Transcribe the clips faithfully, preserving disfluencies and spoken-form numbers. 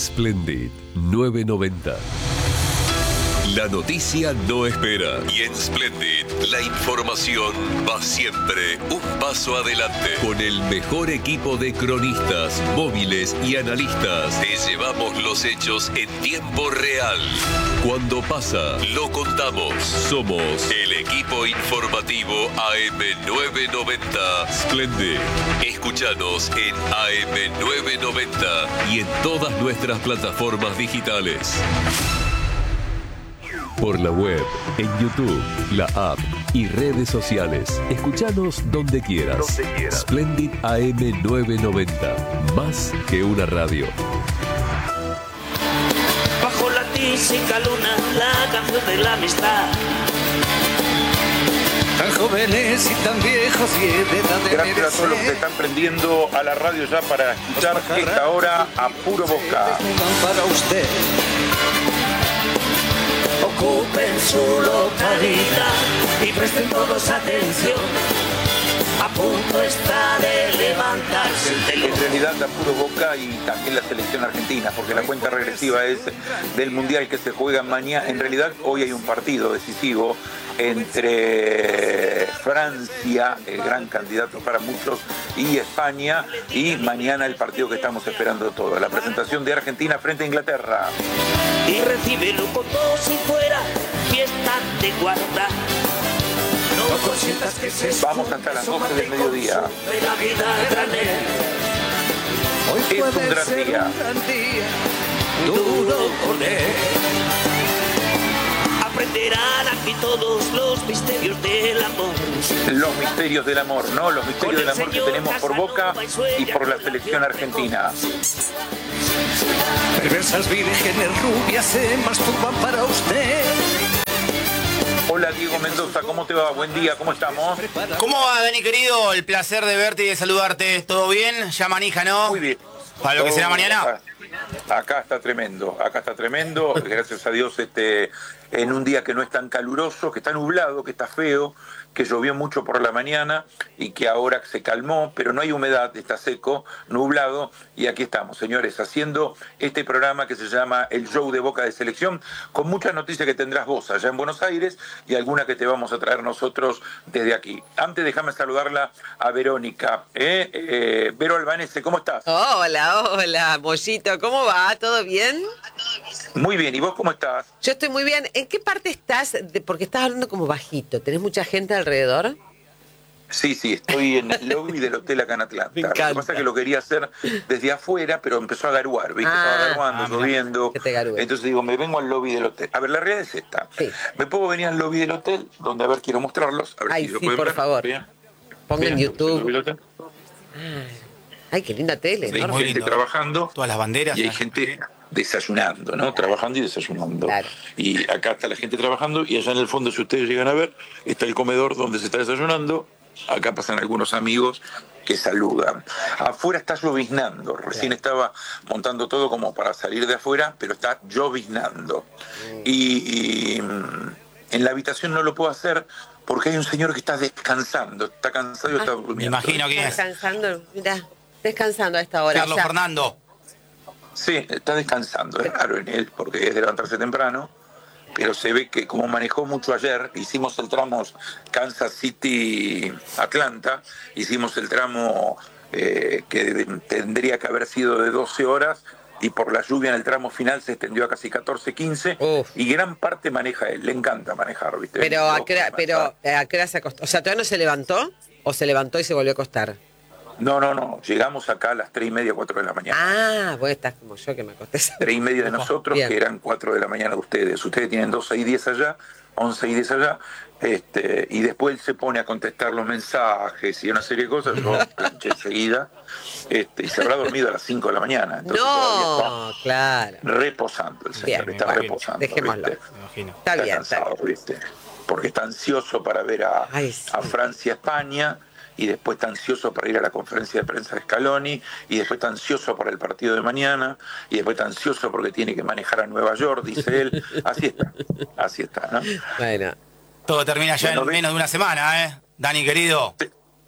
Splendid nueve noventa. La noticia no espera y en Splendid la información va siempre un paso adelante. Con el mejor equipo de cronistas, móviles y analistas te llevamos los hechos en tiempo real. Cuando pasa, lo contamos. Somos el equipo informativo A M nueve noventa Splendid. Escúchanos en A M nueve noventa y en todas nuestras plataformas digitales. Por la web, en YouTube, la app y redes sociales. Escuchanos donde quieras. Donde quieras. Splendid A M nueve noventa. Más que una radio. Bajo la tísica luna, la canción de la amistad. Tan jóvenes y tan viejos y de edad de Gracias merecer. a todos los que están prendiendo a la radio ya para escuchar esta hora a puro boca. Para usted. Ocupen su localidad y presten todos atención. A punto está de levantarse el telón. En realidad da puro boca y también la selección argentina, porque la cuenta regresiva es del Mundial que se juega mañana. En realidad hoy hay un partido decisivo entre Francia, el gran candidato para muchos, y España, y mañana el partido que estamos esperando todos, la presentación de Argentina frente a Inglaterra. Y recíbelo con todo si fuera fiesta de guarda. No consientas que se Vamos hasta las doce del mediodía. de la vida grande. Hoy Es un puede gran ser día. un gran día. Duro con él. Aprenderán aquí todos los misterios del amor. Los misterios del amor, ¿no? Los misterios del amor que tenemos por Boca y por la selección argentina. Perversas vírgenes rubias se masturban para usted. Hola Diego Mendoza, ¿cómo te va? Buen día, ¿cómo estamos? ¿Cómo va, Dani, querido? El placer de verte y de saludarte. ¿Todo bien? Ya manija, ¿no? Muy bien. ¿Para lo que será mañana? Acá está tremendo, acá está tremendo, gracias a Dios, este, en un día que no es tan caluroso, que está nublado, que está feo, que llovió mucho por la mañana y que ahora se calmó, pero no hay humedad, está seco, nublado, y aquí estamos, señores, haciendo este programa que se llama El Show de Boca de Selección, con muchas noticias que tendrás vos allá en Buenos Aires y alguna que te vamos a traer nosotros desde aquí. Antes déjame saludarla a Verónica. ¿eh? Eh, Vero Albanese, ¿cómo estás? Hola, hola, Mollito, ¿cómo va? ¿Todo bien? Muy bien, ¿y vos cómo estás? Yo estoy muy bien. ¿En qué parte estás? De- porque estás hablando como bajito. ¿Tenés mucha gente alrededor? Sí, sí, estoy en el lobby del hotel acá en Atlanta. Me Lo que encanta. pasa es que lo quería hacer desde afuera, pero empezó a garuar, ¿viste? Ah, Estaba garuando, ah, mira. lloviendo. Que te garúe. Entonces digo, me vengo al lobby del hotel. A ver, la realidad es esta. Sí. Me puedo venir al lobby del hotel, donde, a ver, quiero mostrarlos. A ver Ay, si lo sí, pueden por ver. favor. Vean, Ponga en vean, el lobby YouTube. del hotel. Ay, qué linda tele, Sí, ¿no? muy Gente lindo. trabajando. Todas las banderas. Y hay gente desayunando, ¿no? Trabajando y desayunando. Claro. Y acá está la gente trabajando y allá en el fondo, si ustedes llegan a ver, está el comedor donde se está desayunando. Acá pasan algunos amigos que saludan. Afuera está lloviznando. Recién estaba montando todo como para salir de afuera, pero está lloviznando. Y, y, mm, en la habitación no lo puedo hacer porque hay un señor que está descansando. Está cansado y está durmiendo. Me imagino quién es. Descansando, mirá, descansando a esta hora. Carlos O sea, Fernando. Sí, está descansando, es raro en él, porque es de levantarse temprano, pero se ve que como manejó mucho ayer, hicimos el tramo Kansas City-Atlanta, hicimos el tramo eh, que tendría que haber sido de doce horas, y por la lluvia en el tramo final se extendió a casi catorce, quince, Uf. y gran parte maneja él, le encanta manejar, ¿viste? pero, ¿a qué hora, Loco, pero manejar. ¿a qué hora se acostó? O sea, ¿todavía no se levantó? ¿O se levantó y se volvió a acostar? No, no, no, llegamos acá a las tres y media, cuatro de la mañana. Ah, vos estás como yo que me acosté. Tres y media de nosotros, Bien. que eran cuatro de la mañana de ustedes. Ustedes tienen doce y diez allá, once y diez allá, este, y después él se pone a contestar los mensajes y una serie de cosas. Yo planché enseguida, este, y se habrá dormido a las cinco de la mañana. Entonces todavía No, claro. está reposando el señor, Bien, está bien, reposando. dejémoslo. ¿viste? Me imagino. Está bien, está cansado, bien. ¿viste? Porque está ansioso para ver a, Ay, sí. a Francia-España, y después está ansioso para ir a la conferencia de prensa de Scaloni, y después está ansioso para el partido de mañana, y después está ansioso porque tiene que manejar a Nueva York, dice él. Así está, así está, ¿no? Bueno, Todo termina ya Bueno, en ve- menos de una semana, ¿eh? Dani, querido.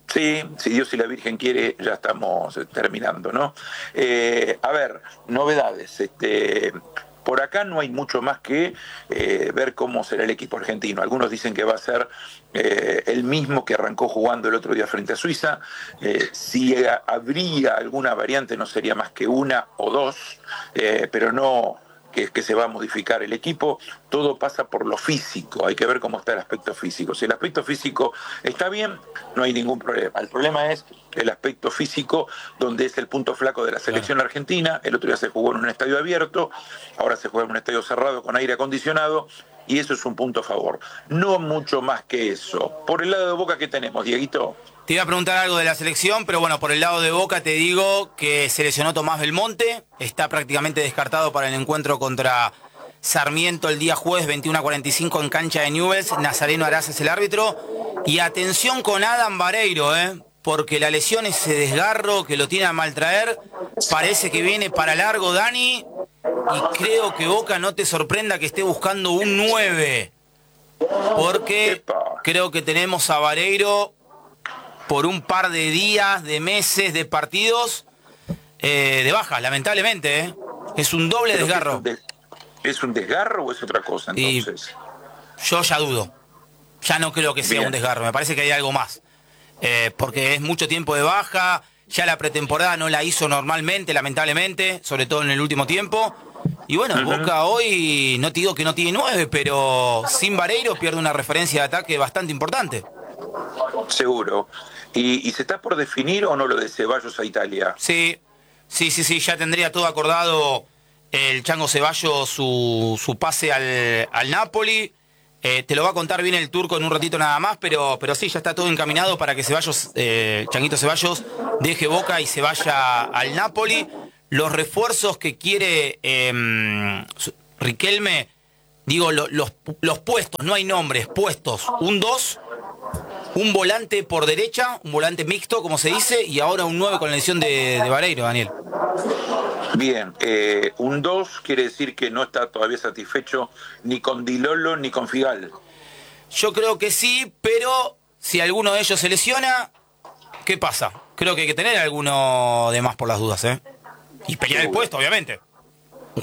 Sí, si Dios y la Virgen quiere, ya estamos terminando, ¿no? Eh, a ver, novedades. Este, por acá no hay mucho más que eh, ver cómo será el equipo argentino. Algunos dicen que va a ser eh, el mismo que arrancó jugando el otro día frente a Suiza. Eh, si habría alguna variante, no sería más que una o dos, eh, pero no... que es que se va a modificar el equipo. Todo pasa por lo físico, hay que ver cómo está el aspecto físico. Si el aspecto físico está bien, no hay ningún problema. El problema es el aspecto físico, donde es el punto flaco de la selección argentina. El otro día se jugó en un estadio abierto, ahora se juega en un estadio cerrado con aire acondicionado, y eso es un punto a favor. No mucho más que eso. Por el lado de Boca, ¿qué tenemos, Dieguito? Te iba a preguntar algo de la selección, pero bueno, por el lado de Boca te digo que se lesionó Tomás Belmonte, está prácticamente descartado para el encuentro contra Sarmiento el día jueves veintiuno a cuarenta y cinco en cancha de Newell's. Nazareno Arás es el árbitro. Y atención con Adam Vareiro, ¿eh? Porque la lesión, ese desgarro que lo tiene a maltraer, parece que viene para largo, Dani, y creo que Boca no te sorprenda que esté buscando un nueve, porque creo que tenemos a Vareiro por un par de días, de meses, de partidos eh, de baja, lamentablemente. ¿eh? Es un doble ¿Pero desgarro. ¿Es un, des ¿Es un desgarro o es otra cosa entonces? Y yo ya dudo. Ya no creo que sea Bien. un desgarro. Me parece que hay algo más. Eh, porque es mucho tiempo de baja. Ya la pretemporada no la hizo normalmente, lamentablemente. Sobre todo en el último tiempo. Y bueno, uh-huh. Boca hoy, no te digo que no tiene nueve, pero sin Vareiro pierde una referencia de ataque bastante importante. Seguro. ¿Y, ¿Y se está por definir o no lo de Ceballos a Italia? Sí, sí, sí, sí, ya tendría todo acordado el Chango Ceballos, su, su pase al, al Napoli. Eh, te lo va a contar bien el turco en un ratito nada más, pero, pero sí, ya está todo encaminado para que Ceballos, eh, Changuito Ceballos, deje Boca y se vaya al Napoli. Los refuerzos que quiere eh, Riquelme, digo, lo, los, los puestos, no hay nombres, puestos, un dos... Un volante por derecha, un volante mixto, como se dice, y ahora un nueve con la lesión de, de Vareiro, Daniel. Bien, eh, un dos quiere decir que no está todavía satisfecho ni con Di Lollo ni con Figal. Yo creo que sí, pero si alguno de ellos se lesiona, ¿qué pasa? Creo que hay que tener alguno de más por las dudas, ¿eh? Y pelear el puesto, obviamente.